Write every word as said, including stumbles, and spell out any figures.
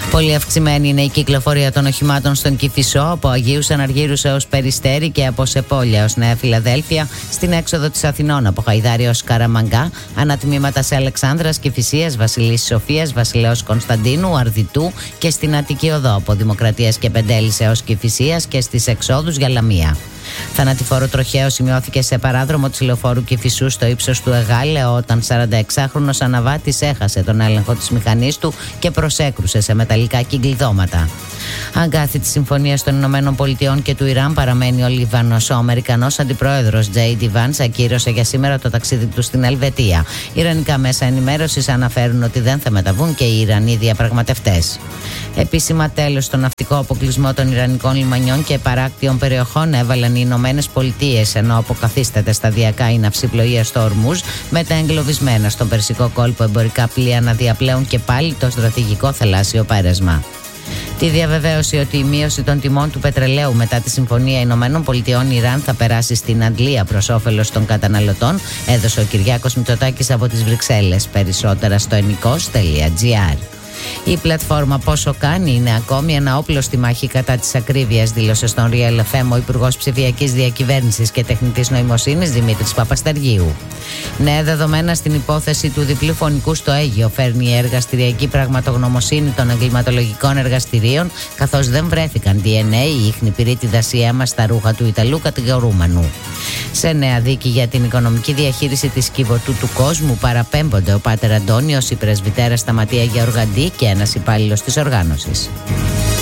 Πολύ αυξημένη είναι η κυκλοφορία των οχημάτων στον Κηφισό, από Αγίους Αναργύρους έως Περιστέρι και από Σεπόλια ως Νέα Φιλαδέλφια, στην έξοδο της Αθηνών από Χαϊδάρη ως Καραμαγκά, ανατμήματα σε Αλεξάνδρας, Κηφισίας, Βασιλής Σοφίας, Βασιλέως Κωνσταντίνου, Αρδιτού και στην Αττική Οδό από Δημοκρατίας και Πεντέλης έως Κηφισίας και στις εξόδους για Λαμία. Θανατηφόρο τροχαίο σημειώθηκε σε παράδρομο της λεωφόρου Κηφισού στο ύψος του Εγάλε, όταν σαρανταεξάχρονος αναβάτης έχασε τον έλεγχο της μηχανής του και προσέκρουσε σε μεταλλικά κυκλειδώματα. Αγκάθι της Συμφωνίας των Ηνωμένων Πολιτειών και του Ιράν παραμένει ο Λίβανος. Ο Αμερικανός αντιπρόεδρος τζέι ντι Vance ακύρωσε για σήμερα το ταξίδι του στην Ελβετία. Ιρανικά μέσα ενημέρωσης αναφέρουν ότι δεν θα μεταβούν και οι Ιρανοί διαπραγματευτές. Επίσημα τέλος στον ναυτικό αποκλεισμό των Ιρανικών λιμανιών και παράκτιων περιοχών έβαλαν οι Ηνωμένες Πολιτείες, ενώ αποκαθίσταται σταδιακά η ναυσιπλοεία στο Ορμούζ, με τα εγκλωβισμένα στον Περσικό κόλπο εμπορικά πλοία να διαπλέουν και πάλι το στρατηγικό θαλάσσιο πέρασμα. Τη διαβεβαίωση ότι η μείωση των τιμών του πετρελαίου μετά τη Συμφωνία Ηνωμένων Πολιτειών Ιράν θα περάσει στην Αγγλία προς όφελος των καταναλωτών έδωσε ο Κυριάκος Μητσοτάκης από τις Βρυξέλλες. Περισσότερα στο ενικός τελεία τζι άρ. Η πλατφόρμα Πόσο Κάνει είναι ακόμη ένα όπλο στη μάχη κατά της ακρίβειας, δήλωσε στον Real εφ εμ ο Υπουργός Ψηφιακής Διακυβέρνησης και Τεχνητής Νοημοσύνης Δημήτρης Παπαστεργίου. Νέα δεδομένα στην υπόθεση του διπλού φωνικού στο Αίγυο φέρνει η εργαστηριακή πραγματογνωμοσύνη των εγκληματολογικών εργαστηρίων, καθώς δεν βρέθηκαν ντι εν έι ή ίχνη πυρίτιδας ή αίμα στα ρούχα του Ιταλού κατηγορούμενου. Σε νέα δίκη για την οικονομική διαχείριση της Κιβωτού του Κόσμου παραπέμπονται ο Πάτερ Αντώνιος, η πρεσβυτέρα Σταματία Γεωργαντή και ένας υπάλληλος της οργάνωσης.